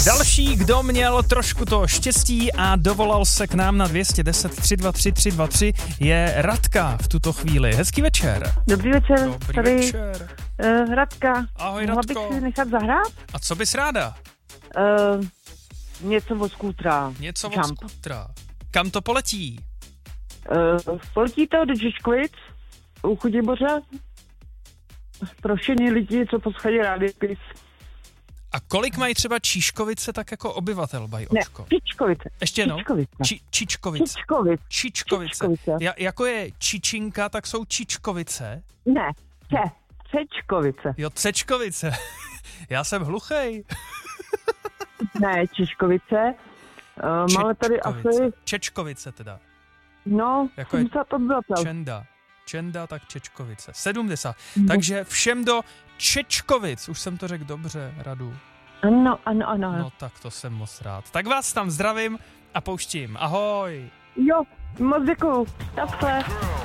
Další, kdo měl trošku to štěstí a dovolal se k nám na 210 323 323, je Radka v tuto chvíli. Hezký večer. Dobrý večer. Dobrý tady večer. Radka. Ahoj, Mohla Radko. bych si nechat zahrát? A co bys ráda? Něco od skútra. Něco od Jump. skútra. Kam to poletí? Poletí to do Žižkovic, u Chudiboře. Pro všechny lidi, co poslouchají rádiopis. A kolik mají třeba Číškovice tak jako obyvatel, Bajočko? Ne, Čičkovice. Ještě no? Čičkovice. Čičkovice. Čičkovice. Čičkovice. Jako je Čičinka, tak jsou Čičkovice. Ne, Čečkovice. Jo, Cečkovice. Já jsem hluchej. Ne, Čičkovice. Máme tady asi... Čečkovice teda. No, Jako je 70 obyvatel. Čenda, tak Čečkovice. 70. Takže všem do Čečkovic. Už jsem to řekl dobře, Radu. Ano. No tak to jsem moc rád. Tak vás tam zdravím a pouštím. Ahoj. Jo, moc děkuju. Takhle.